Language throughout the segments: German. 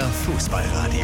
Fußballradio.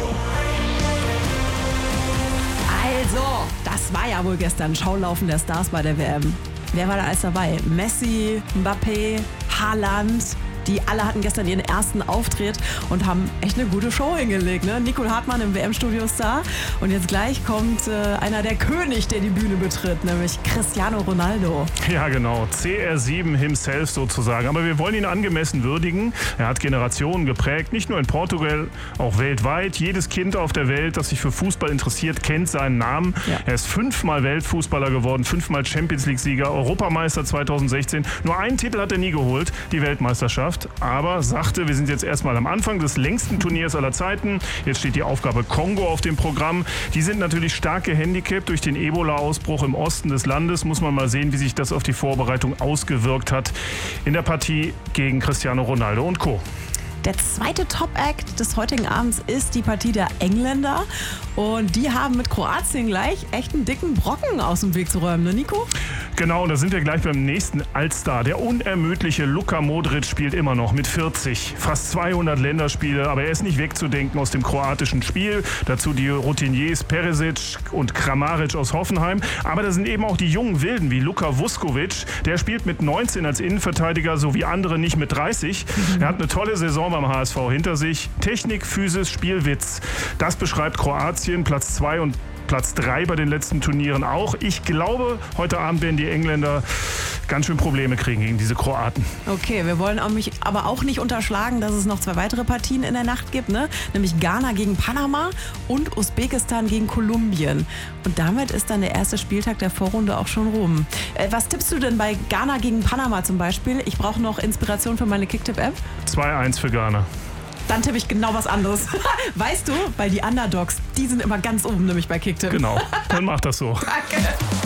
Also, das war ja wohl gestern Schaulaufen der Stars bei der WM. Wer war da alles dabei? Messi, Mbappé, Haaland. Die alle hatten gestern ihren ersten Auftritt und haben echt eine gute Show hingelegt. Ne? Nicole Hartmann im WM-Studio ist da. Und jetzt gleich kommt einer der König, der die Bühne betritt, nämlich Cristiano Ronaldo. Ja, genau. CR7 himself sozusagen. Aber wir wollen ihn angemessen würdigen. Er hat Generationen geprägt, nicht nur in Portugal, auch weltweit. Jedes Kind auf der Welt, das sich für Fußball interessiert, kennt seinen Namen. Ja. Er ist 5-mal Weltfußballer geworden, 5-mal Champions-League-Sieger, Europameister 2016. Nur einen Titel hat er nie geholt, die Weltmeisterschaft. Aber sagte, wir sind jetzt erstmal am Anfang des längsten Turniers aller Zeiten. Jetzt steht die Aufgabe Kongo auf dem Programm. Die sind natürlich stark gehandicapt durch den Ebola-Ausbruch im Osten des Landes. Muss man mal sehen, wie sich das auf die Vorbereitung ausgewirkt hat in der Partie gegen Cristiano Ronaldo und Co. Der zweite Top-Act des heutigen Abends ist die Partie der Engländer. Und die haben mit Kroatien gleich echt einen dicken Brocken aus dem Weg zu räumen, ne Nico? Genau, und da sind wir gleich beim nächsten Allstar. Der unermüdliche Luka Modric spielt immer noch mit 40. Fast 200 Länderspiele, aber er ist nicht wegzudenken aus dem kroatischen Spiel. Dazu die Routiniers Perisic und Kramaric aus Hoffenheim. Aber da sind eben auch die jungen Wilden wie Luka Vuskovic. Der spielt mit 19 als Innenverteidiger, so wie andere nicht mit 30. Er hat eine tolle Saison beim HSV hinter sich. Technik, Physis, Spielwitz. Das beschreibt Kroatien, Platz 2 und Platz 3 bei den letzten Turnieren auch. Ich glaube, heute Abend werden die Engländer ganz schön Probleme kriegen gegen diese Kroaten. Okay, wir wollen aber auch nicht unterschlagen, dass es noch 2 weitere Partien in der Nacht gibt, ne? Nämlich Ghana gegen Panama und Usbekistan gegen Kolumbien. Und damit ist dann der erste Spieltag der Vorrunde auch schon rum. Was tippst du denn bei Ghana gegen Panama zum Beispiel? Ich brauche noch Inspiration für meine Kicktipp-App. 2-1 für Ghana. Dann tippe ich genau was anderes. Weißt du, weil die Underdogs, die sind immer ganz oben, nämlich bei Kicktipp. Genau, dann mach das so. Danke.